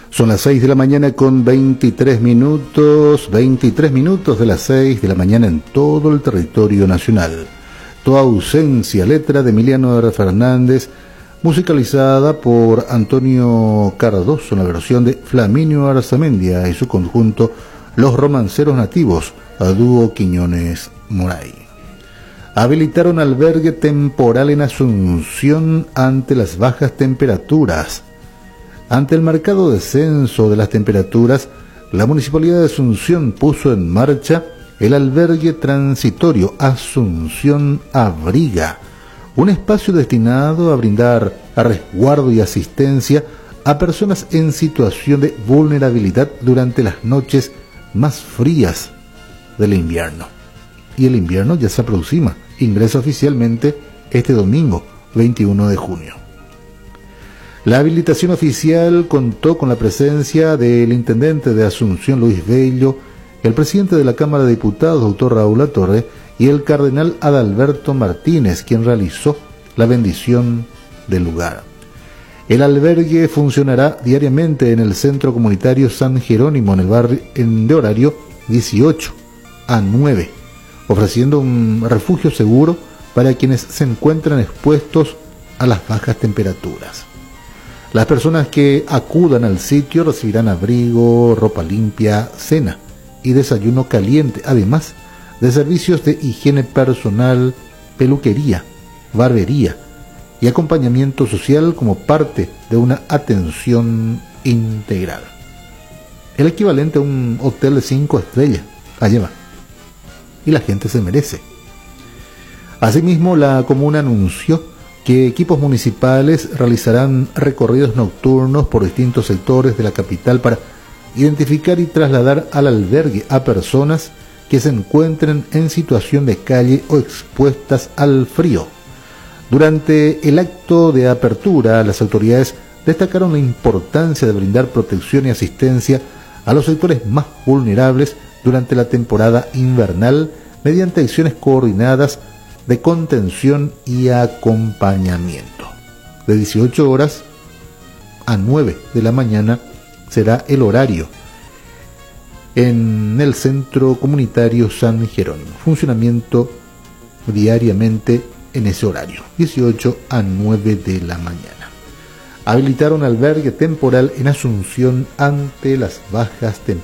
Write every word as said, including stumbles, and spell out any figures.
Son las seis de la mañana con veintitrés minutos, veintitrés minutos de las seis de la mañana en todo el territorio nacional. Tu ausencia, letra de Emiliano R. Fernández, musicalizada por Antonio Cardoso en la versión de Flaminio Arzamendia y su conjunto Los Romanceros Nativos, a dúo Quiñones Moray. Habilitaron albergue temporal en Asunción ante las bajas temperaturas. Ante el marcado descenso de las temperaturas, la Municipalidad de Asunción puso en marcha el albergue transitorio Asunción Abriga, un espacio destinado a brindar a resguardo y asistencia a personas en situación de vulnerabilidad durante las noches más frías del invierno. Y el invierno ya se aproxima, ingresa oficialmente este domingo, veintiuno de junio. La habilitación oficial contó con la presencia del intendente de Asunción, Luis Bello, el presidente de la Cámara de Diputados, doctor Raúl Latorre, y el cardenal Adalberto Martínez, quien realizó la bendición del lugar. El albergue funcionará diariamente en el Centro Comunitario San Jerónimo, en el barrio en, de horario dieciocho a nueve, ofreciendo un refugio seguro para quienes se encuentran expuestos a las bajas temperaturas. Las personas que acudan al sitio recibirán abrigo, ropa limpia, cena y desayuno caliente, además de servicios de higiene personal, peluquería, barbería y acompañamiento social como parte de una atención integral. El equivalente a un hotel de cinco estrellas, allá va. Y la gente se merece. Asimismo, la comuna anunció que equipos municipales realizarán recorridos nocturnos por distintos sectores de la capital para identificar y trasladar al albergue a personas que se encuentren en situación de calle o expuestas al frío. Durante el acto de apertura, las autoridades destacaron la importancia de brindar protección y asistencia a los sectores más vulnerables durante la temporada invernal mediante acciones coordinadas de contención y acompañamiento. De dieciocho horas a nueve de la mañana será el horario en el Centro Comunitario San Jerónimo. Funcionamiento diariamente en ese horario, dieciocho a nueve de la mañana. Habilitaron albergue temporal en Asunción ante las bajas temperaturas.